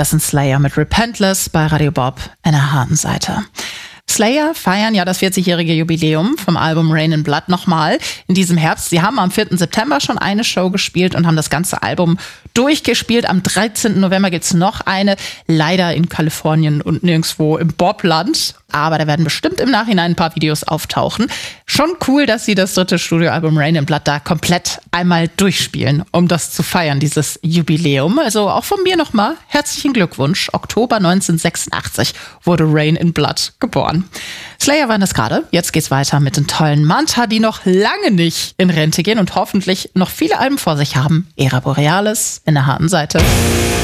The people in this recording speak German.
Das sind Slayer mit Repentless bei Radio Bob in der harten Seite. Slayer feiern ja das 40-jährige Jubiläum vom Album Rain in Blood nochmal in diesem Herbst. Sie haben am 4. September schon eine Show gespielt und haben das ganze Album durchgespielt. Am 13. November gibt's noch eine, leider in Kalifornien und nirgendwo im Bobland. Aber da werden bestimmt im Nachhinein ein paar Videos auftauchen. Schon cool, dass sie das 3. Studioalbum Rain in Blood da komplett einmal durchspielen, um das zu feiern, dieses Jubiläum. Also auch von mir nochmal herzlichen Glückwunsch. Oktober 1986 wurde Rain in Blood geboren. Slayer waren das gerade. Jetzt geht's weiter mit den tollen Manta, die noch lange nicht in Rente gehen und hoffentlich noch viele Alben vor sich haben. Era Borealis in der harten Seite.